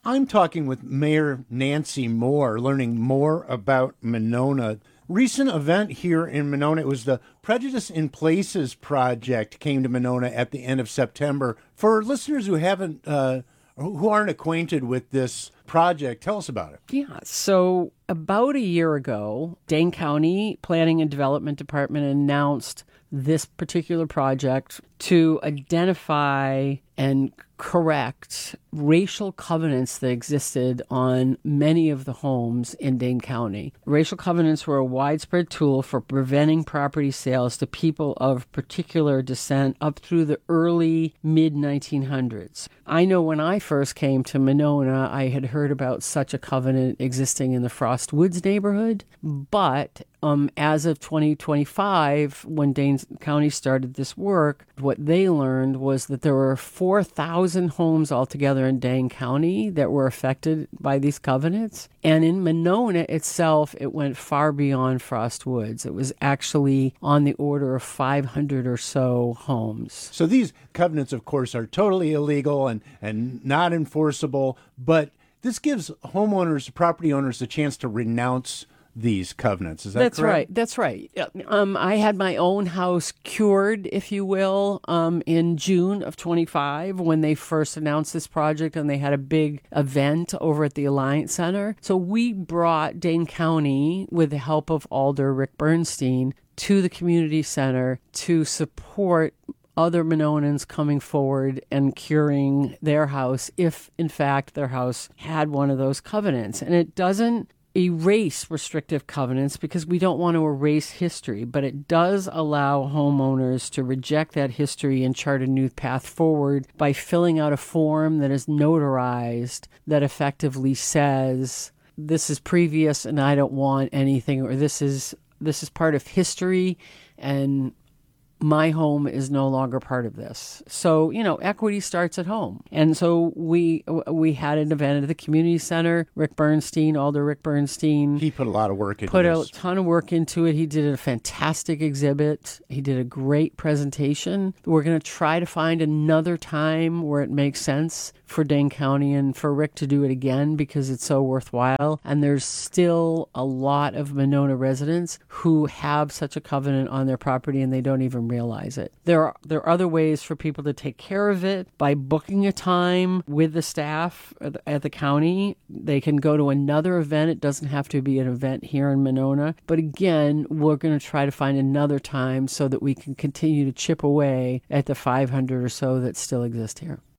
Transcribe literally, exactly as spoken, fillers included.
I'm talking with Mayor Nancy Moore, learning more about Monona. Recent event here in Monona, it was the Prejudice in Places project came to Monona at the end of September. For listeners who haven't, uh, who aren't acquainted with this project, tell us about it. Yeah, so about a year ago, Dane County Planning and Development Department announced this particular project to identify and correct racial covenants that existed on many of the homes in Dane County. Racial covenants were a widespread tool for preventing property sales to people of particular descent up through the early mid nineteen hundreds. I know when I first came to Monona, I had heard about such a covenant existing in the Frost Woods neighborhood, but um, as of twenty twenty-five, when Dane County started this work, what they learned was that there were four thousand homes altogether in Dane County that were affected by these covenants. And in Monona itself, it went far beyond Frost Woods. It was actually on the order of five hundred or so homes. So these covenants, of course, are totally illegal and, and not enforceable, but this gives homeowners, property owners, a chance to renounce these covenants. Is that That's correct? right. That's right. Um, I had my own house cured, if you will, um, in June of twenty-five when they first announced this project, and they had a big event over at the Alliance Center. So we brought Dane County, with the help of Alder Rick Bernstein, to the community center to support other Mononans coming forward and curing their house if, in fact, their house had one of those covenants. And it doesn't erase restrictive covenants because we don't want to erase history, but it does allow homeowners to reject that history and chart a new path forward by filling out a form that is notarized that effectively says, this is previous and I don't want anything, or this is this is part of history and my home is no longer part of this. So, you know, equity starts at home. And so we we had an event at the community center. Rick Bernstein, Alder Rick Bernstein. He put a lot of work into Put this. a ton of work into it. He did a fantastic exhibit. He did a great presentation. We're going to try to find another time where it makes sense for Dane County and for Rick to do it again because it's so worthwhile. And there's still a lot of Monona residents who have such a covenant on their property and they don't even realize it. There are there are other ways for people to take care of it by booking a time with the staff at the, at the county. They can go to another event. It doesn't have to be an event here in Monona. But again, we're going to try to find another time so that we can continue to chip away at the five hundred or so that still exist here.